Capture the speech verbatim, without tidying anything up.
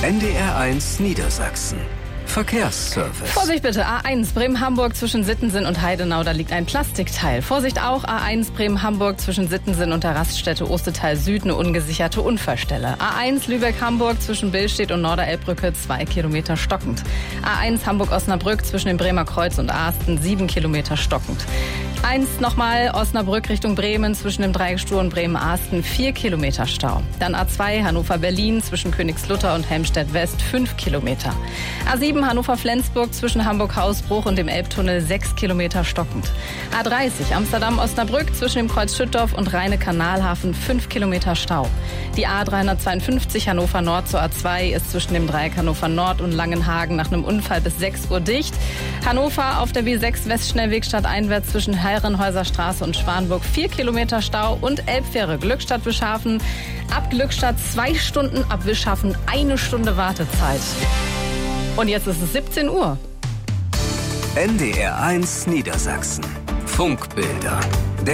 N D R eins Niedersachsen. Verkehrsservice. Vorsicht bitte, A eins Bremen-Hamburg zwischen Sittensen und Heidenau, da liegt ein Plastikteil. Vorsicht auch, A eins Bremen-Hamburg zwischen Sittensen und der Raststätte Ostetal Süd, eine ungesicherte Unfallstelle. A eins Lübeck-Hamburg zwischen Billstedt und Norderelbbrücke, zwei Kilometer stockend. A eins Hamburg-Osnabrück zwischen dem Bremer Kreuz und Aasten, sieben Kilometer stockend. eins nochmal Osnabrück Richtung Bremen zwischen dem Dreiecksstuhl und Bremen-Aasten, vier Kilometer Stau. Dann A zwei Hannover-Berlin zwischen Königslutter und Helmstedt-West, fünf Kilometer. A sieben Hannover-Flensburg zwischen Hamburg-Hausbruch und dem Elbtunnel, sechs Kilometer stockend. A dreißig Amsterdam-Osnabrück zwischen dem Kreuz Schüttorf und Rheine-Kanalhafen, fünf Kilometer Stau. Die A dreihundertzweiundfünfzig Hannover Nord zur A zwei ist zwischen dem Dreieck Hannover Nord und Langenhagen nach einem Unfall bis sechs Uhr dicht. Hannover auf der B sechs Westschnellwegstadt einwärts zwischen Herrenhäuser Straße und Schwanburg, vier Kilometer Stau. Und Elbfähre Glückstadt-Wischhafen, ab Glückstadt zwei Stunden, ab Wischhafen eine Stunde Wartezeit. Und jetzt ist es siebzehn Uhr. N D R eins Niedersachsen. Funkbilder.